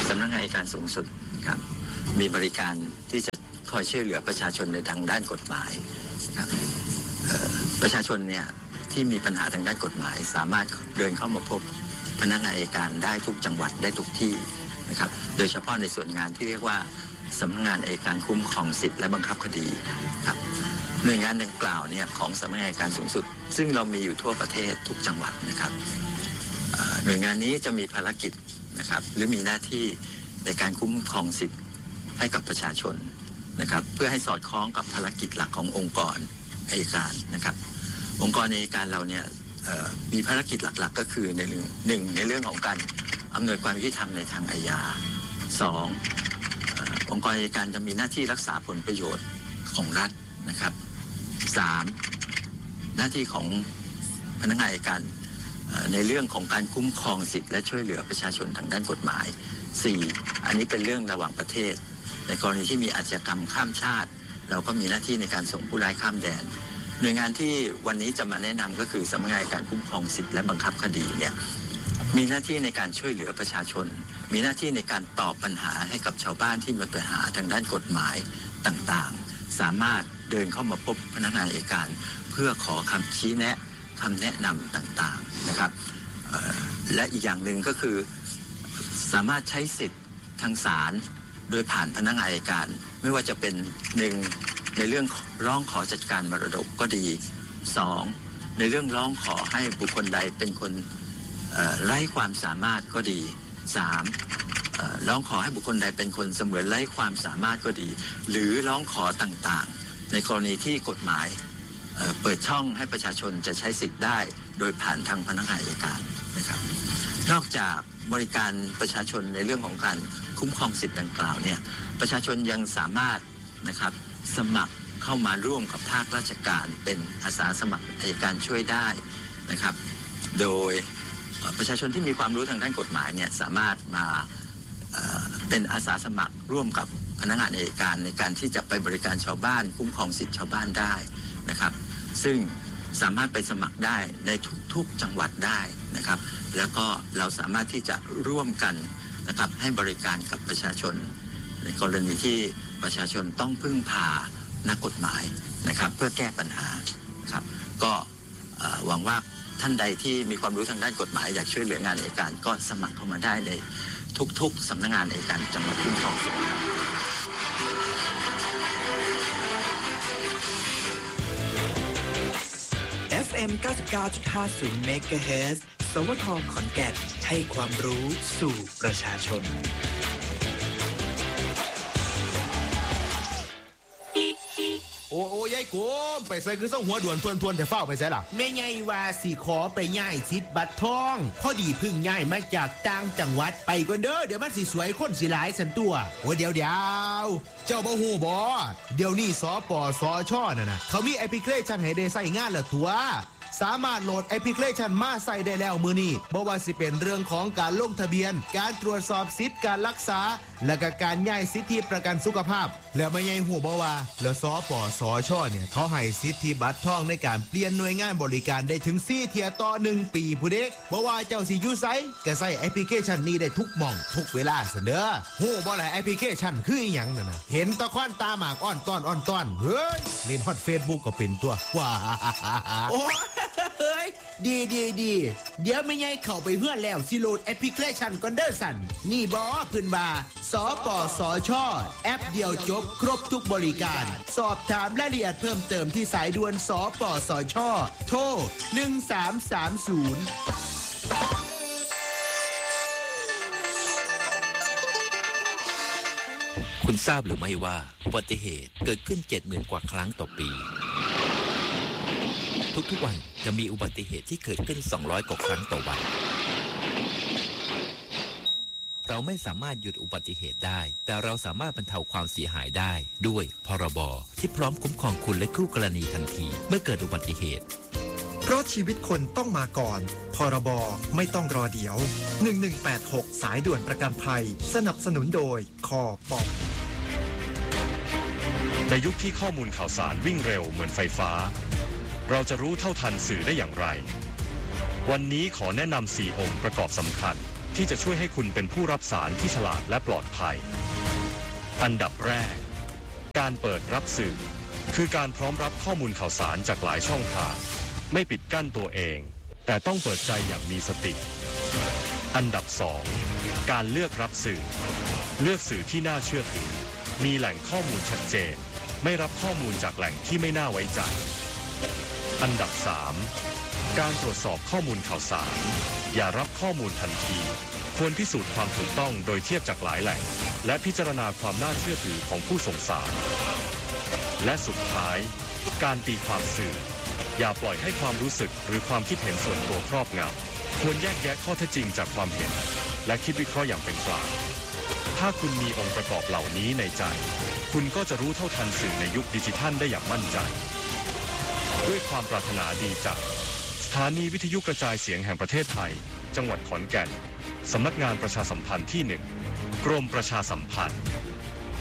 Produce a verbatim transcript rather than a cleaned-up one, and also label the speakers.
Speaker 1: สำนักงานอัยการสูงสุดครับมีบริการที่จะคอยช่วยเหลือประชาชนในทางด้านกฎหมายครับประชาชนเนี่ยที่มีปัญหาทางด้านกฎหมายสามารถเดินเข้ามาพบพนักงานอัยการได้ทุกจังหวัดได้ทุกที่นะครับโดยเฉพาะในส่วนงานที่เรียกว่าสำนักงานอัยการคุ้มครองสิทธิและบังคับคดีครับหน่วยงานดังกล่าวเนี่ยของสำนักงานอัยการสูงสุดซึ่งเรามีอยู่ทั่วประเทศทุกจังหวัดนะครับหน่วยงานนี้จะมีภารกิจนะครับหรือมีหน้าที่ในการคุ้มครองสิทธิให้กับประชาชนนะครับเพื่อให้สอดคล้องกับภารกิจหลักขององค์กรอัยการนะครับองค์กรอัยการเราเนี่ยมีภารกิจหลักๆก็คือในหนึ่งในเรื่องของการอำนวยความยุติธรรมในทางอาญาสององค์กรอัยการจะมีหน้าที่รักษาผลประโยชน์ของรัฐนะครับสามหน้าที่ของพนักงานอัยการในเรื่องของการคุ้มครองสิทธิและช่วยเหลือประชาชนทางด้านกฎหมายสี่อันนี้เป็นเรื่องระหว่างประเทศในกรณีที่มีอาชญากรรมข้ามชาติเราก็มีหน้าที่ในการส่งผู้ร้ายข้ามแดนหน่วยงานที่วันนี้จะมาแนะนำก็คือสำนักงานการคุ้มครองสิทธิและบังคับคดีเนี่ยมีหน้าที่ในการช่วยเหลือประชาชนมีหน้าที่ในการตอบปัญหาให้กับชาวบ้านที่มีปัญหาทางด้านกฎหมายต่างๆสามารถเดินเข้ามาพบพนักงานอัยการเพื่อขอคำชี้แนะคำแนะนำต่างๆนะครับและอีกอย่างหนึ่งก็คือสามารถใช้สิทธิ์ทางศาลโดยผ่านพนักงานอัยการไม่ว่าจะเป็นหนึ่งในเรื่องร้องขอจัดการมรดกก็ดีสองในเรื่องร้องขอให้บุคคลใดเป็นคนไร้ความสามารถก็ดีสามร้องขอให้บุคคลใดเป็นคนเสมือนไร้ความสามารถก็ดีหรือร้องขอต่างๆในกรณีที่กฎหมายเปิดช่องให้ประชาชนจะใช้สิทธิ์ได้โดยผ่านทางพนักงานอัยการนะครับนอกจากบริการประชาชนในเรื่องของการคุ้มครองสิทธิ์ดังกล่าวเนี่ยประชาชนยังสามารถนะครับสมัครเข้ามาร่วมกับภาคราชการเป็นอาสาสมัครอัยการช่วยได้นะครับโดยประชาชนที่มีความรู้ทางด้านกฎหมายเนี่ยสามารถมาเป็นอาสาสมัครร่วมกับพนักงานอัยการในการที่จะไปบริการชาวบ้านคุ้มครองสิทธิชาวบ้านได้นะครับซึ่งสามารถไปสมัครได้ในทุกๆจังหวัดได้นะครับแล้วก็เราสามารถที่จะร่วมกันนะครับให้บริการกับประชาชนในกรณีที่ประชาชนต้องพึ่งพานักกฎหมายนะครับเพื่อแก้ปัญหาครับก็หวังว่าท่านใดที่มีความรู้ทางด้านกฎหมายอยากช่วยเหลืองานอัยการก็สมัครเข้ามาได้ในทุกๆสำนักงานอัยการจังหวัดคุ้มครองสิทธิ
Speaker 2: เอฟ เอ็ม เก้าสิบเก้าจุดห้าศูนย์ เมกะเฮิรตซ์ สวท ขอนแก่นให้ความรู้สู่ประชาชน
Speaker 3: โอ้โอ้ยายกูไปใส่คือส่งหัวด่วนทวนทวนแต่เฝ้าไปใส่ล่ะ
Speaker 4: แม่ใหญ่ว่าสิขอไปย่ายสิทธิ์บัตรทองพอดีพึ่งย่ายมาจากต่างจังหวัดไปก่อนเด้อเดี๋ยวมันสิสวยคนสิหลายสันตัว
Speaker 3: โอ้เดี๋ยวเดี๋ยวเจ้าบ่ฮู้บ่เดี๋ยวนี้สปสชน่ะนะเขามีแอปพลิเคชันให้ได้ใช้งานแล้วตัวสามารถโหลดแอปพลิเคชันมาใส่ได้แล้วมื้อนี้บ่ว่าสิเป็นเรื่องของการลงทะเบียนการตรวจสอบสิทธิ์การรักษาและก็การย้ายสิทธิประกันสุขภาพแล้วไม่ใช่ฮู้บ่ว่าแล้วสปสชเนี่ยเขาให้สิทธิบัตรทองในการเปลี่ยนหน่วยงานบริการได้ถึงสี่เที่ยต่อหนึ่งปีผู้เด็กบ่ว่าเจ้าสิอยู่ไสก็ใช้แอปพลิเคชันนี้ได้ทุกหม่องทุกเวลาเสนอฮู้บ่ล่ะแอปพลิเคชันคืออีหยังนั่นน่ะเห็นตะควันตาหมากอ้อนต้อนอ้อนต้อนเฮ้ยเล่นฮอด Facebook ก็เป็นตัวว้า
Speaker 4: โอ้เฮ้ยดีดีดีเดี๋ยวไม่ใช่เข้าไปเพื่อนแล้วสิโหลดแอปพลิเคชันก่อนเด้อสั่นนี่บอพื้นบาสปสชแอปเดียวจบครบทุกบริการสอบถามรายละเอียดเพิ่มเติมที่สายด่วนสปสชโทรหนึ่งสามสามศูนย์
Speaker 5: คุณทราบหรือไม่ว่าอุบัติเหตุเกิดขึ้น เจ็ดหมื่น กว่าครั้งต่อปีทุกๆวันจะมีอุบัติเหตุที่เกิดขึ้นสองร้อยกว่าครั้งต่อวันเราไม่สามารถหยุดอุบัติเหตุได้แต่เราสามารถบรรเทาความเสียหายได้ด้วยพรบที่พร้อมคุ้มครองคุณและคู่กรณีทันทีเมื่อเกิดอุบัติเหตุ
Speaker 2: เพราะชีวิตคนต้องมาก่อนพรบไม่ต้องรอเดี๋ยวหนึ่งหนึ่งแปดหกสายด่วนประกันภัยสนับสนุนโดยคอปอ
Speaker 6: ในยุคที่ข้อมูลข่าวสารวิ่งเร็วเหมือนไฟฟ้าเราจะรู้เท่าทันสื่อได้อย่างไรวันนี้ขอแนะนำสี่องค์ประกอบสำคัญที่จะช่วยให้คุณเป็นผู้รับสารที่ฉลาดและปลอดภัยอันดับแรกการเปิดรับสื่อคือการพร้อมรับข้อมูลข่าวสารจากหลายช่องทางไม่ปิดกั้นตัวเองแต่ต้องเปิดใจอย่างมีสติอันดับสองการเลือกรับสื่อเลือกสื่อที่น่าเชื่อถือมีแหล่งข้อมูลชัดเจนไม่รับข้อมูลจากแหล่งที่ไม่น่าไว้ใจอันดับสามการตรวจสอบข้อมูลข่าวสารอย่ารับข้อมูลทันทีควรพิสูจน์ความถูกต้องโดยเทียบจากหลายแหล่งและพิจารณาความน่าเชื่อถือของผู้ส่งสารและสุดท้ายการตีความสื่ออย่าปล่อยให้ความรู้สึกหรือความคิดเห็นส่วนตัวครอบงำควรแยกแยะข้อเท็จจริงจากความเห็นและคิดวิเคราะห์อย่างเป็นกลางถ้าคุณมีองค์ประกอบเหล่านี้ในใจคุณก็จะรู้เท่าทันสื่อในยุคดิจิทัลได้อย่างมั่นใจด้วยความปรารถนาดีจากสถานีวิทยุกระจายเสียงแห่งประเทศไทยจังหวัดขอนแก่นสำนักงานประชาสัมพันธ์ที่หนึ่งกรมประชาสัมพันธ์